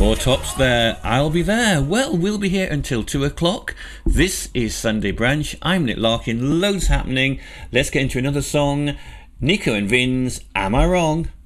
Four Tops there. I'll be there. Well, we'll be here until 2 o'clock. This is Sunday Brunch. I'm Nick Larkin. Loads happening. Let's get into another song. Nico and Vin's Am I Wrong?